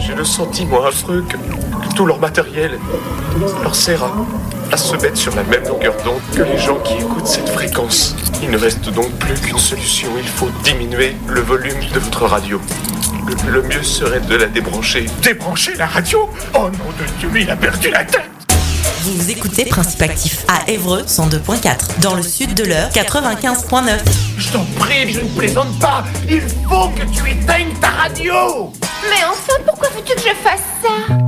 J'ai le sentiment affreux que tout leur matériel leur sert à se mettre sur la même longueur d'onde que les gens qui écoutent cette fréquence. Il ne reste donc plus qu'une solution. Il faut diminuer le volume de votre radio. Le mieux serait de la débrancher. Débrancher la radio ? Oh nom de Dieu, mais il a perdu la tête. Vous écoutez Principe Actif à Évreux 102.4, dans le sud de l'Eure 95.9. Je t'en prie, je ne plaisante pas. Il faut que tu éteignes ta radio. Mais enfin, pourquoi veux-tu que je fasse ça ?